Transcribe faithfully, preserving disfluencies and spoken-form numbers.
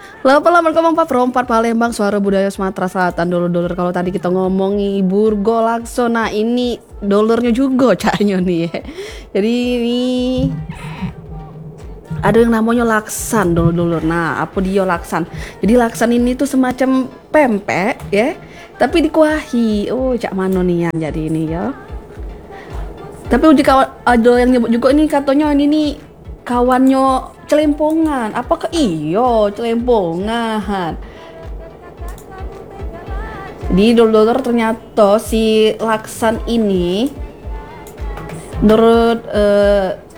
Lama-lama ngomong Pak Perompat Palembang, suara budaya Sumatera Selatan. Dulur-dulur, kalau tadi kita ngomongi Burgo Lakso, nah ini dolurnya juga caknya nih ya. Jadi ini ada yang namanya laksan, dulur-dulur. Nah, apa dia laksan? Jadi laksan ini tuh semacam pempek ya, tapi dikuahi. Oh, cak mano nih ya jadi ini ya. Tapi jika ada yang nyebut juga ini katanya ini nih kawannya celempongan. Apakah iyo celempongan? Di dulur ternyata si laksan ini menurut eh,